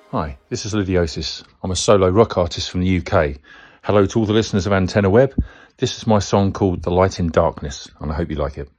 Hi, this is Ludiosis. I'm a solo rock artist from the UK. Hello to all the listeners of Antenna Web. This is my song called The Light in Darkness, and I hope you like it.